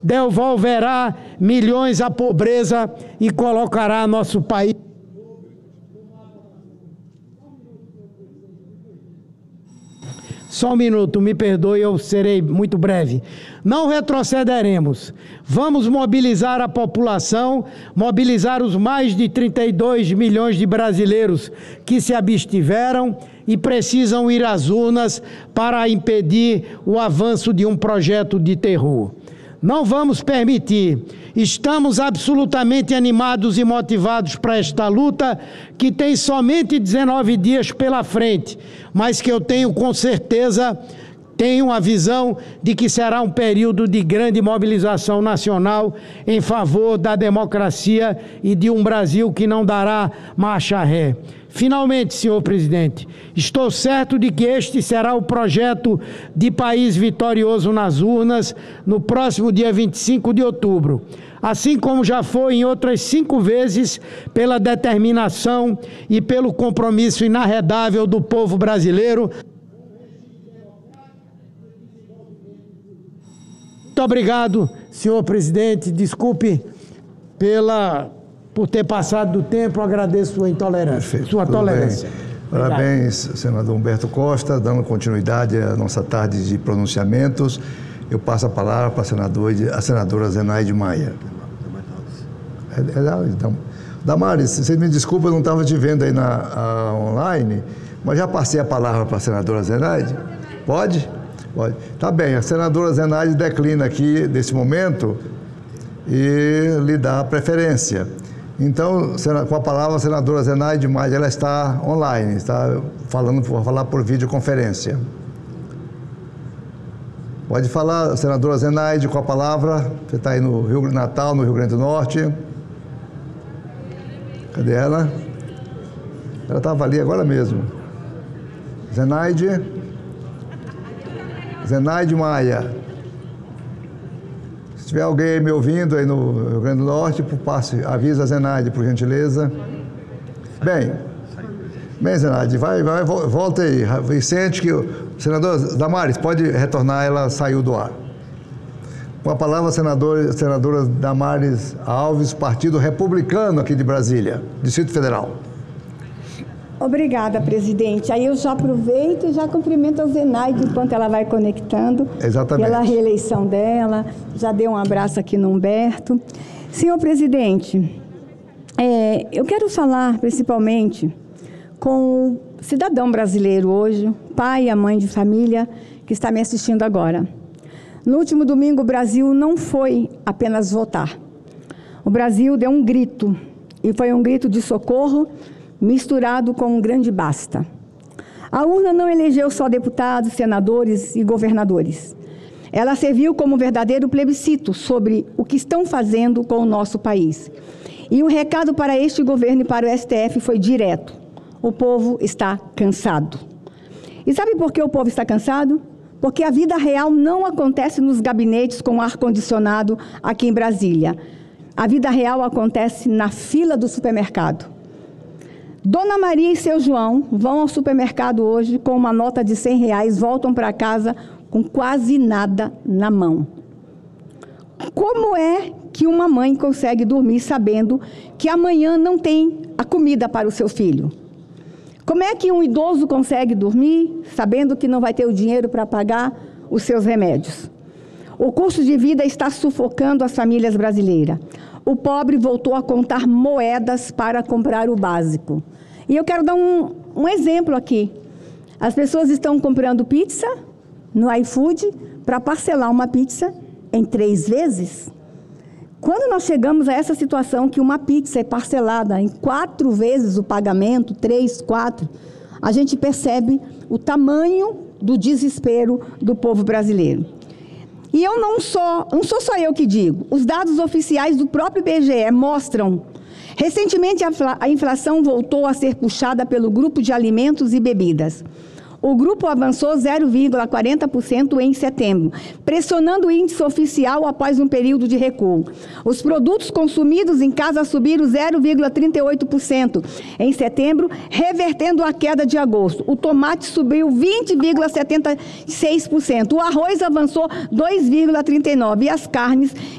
devolverá milhões à pobreza e colocará nosso país. Só um minuto, me perdoe, eu serei muito breve. Não retrocederemos. Vamos mobilizar a população, mobilizar os mais de 32 milhões de brasileiros que se abstiveram e precisam ir às urnas para impedir o avanço de um projeto de terror. Não vamos permitir. Estamos absolutamente animados e motivados para esta luta, que tem somente 19 dias pela frente, mas que eu tenho com certeza, tenho a visão de que será um período de grande mobilização nacional em favor da democracia e de um Brasil que não dará marcha ré. Finalmente, senhor presidente, estou certo de que este será o projeto de país vitorioso nas urnas no próximo dia 25 de outubro, assim como já foi em outras 5 vezes pela determinação e pelo compromisso inarredável do povo brasileiro. Muito obrigado, senhor presidente. Desculpe por ter passado do tempo, agradeço sua intolerância. Perfeito, sua tolerância. Parabéns, senador Humberto Costa, dando continuidade à nossa tarde de pronunciamentos. Eu passo a palavra para a senadora Zenaide Maia. Damares, você me desculpa, eu não estava te vendo aí online, mas já passei a palavra para a senadora Zenaide. Pode? Pode. Tá bem, a senadora Zenaide declina aqui, nesse momento, e lhe dá preferência. Então, com a palavra, a senadora Zenaide Maia, ela está online, está falar por videoconferência. Pode falar, senadora Zenaide, com a palavra. Você está aí no Natal, no Rio Grande do Norte. Cadê ela? Ela estava ali agora mesmo. Zenaide Maia. Se tiver alguém me ouvindo aí no Rio Grande do Norte, avisa a Zenaide, por gentileza. Bem, Zenaide, volta aí. Vicente, senador Damares, pode retornar, ela saiu do ar. Com a palavra, a senadora Damares Alves, Partido Republicano aqui de Brasília, Distrito Federal. Obrigada, presidente. Aí eu já aproveito e já cumprimento a Zenaide enquanto ela vai conectando. Exatamente. Pela reeleição dela. Já dei um abraço aqui no Humberto. Senhor presidente, eu quero falar principalmente com o cidadão brasileiro hoje, pai e a mãe de família que está me assistindo agora. No último domingo, o Brasil não foi apenas votar. O Brasil deu um grito, e foi um grito de socorro misturado com um grande basta. A urna não elegeu só deputados, senadores e governadores. Ela serviu como um verdadeiro plebiscito sobre o que estão fazendo com o nosso país. E o recado para este governo e para o STF foi direto. O povo está cansado. E sabe por que o povo está cansado? Porque a vida real não acontece nos gabinetes com ar-condicionado aqui em Brasília. A vida real acontece na fila do supermercado. Dona Maria e seu João vão ao supermercado hoje com uma nota de R$100, voltam para casa com quase nada na mão. Como é que uma mãe consegue dormir sabendo que amanhã não tem a comida para o seu filho? Como é que um idoso consegue dormir sabendo que não vai ter o dinheiro para pagar os seus remédios? O custo de vida está sufocando as famílias brasileiras. O pobre voltou a contar moedas para comprar o básico. E eu quero dar um exemplo aqui. As pessoas estão comprando pizza no iFood para parcelar uma pizza em 3 vezes. Quando nós chegamos a essa situação que uma pizza é parcelada em 4 vezes o pagamento, 3, 4, a gente percebe o tamanho do desespero do povo brasileiro. E eu não sou só eu que digo. Os dados oficiais do próprio IBGE mostram. Recentemente, a inflação voltou a ser puxada pelo grupo de alimentos e bebidas. O grupo avançou 0,40% em setembro, pressionando o índice oficial após um período de recuo. Os produtos consumidos em casa subiram 0,38% em setembro, revertendo a queda de agosto. O tomate subiu 20,76%. O arroz avançou 2,39% e as carnes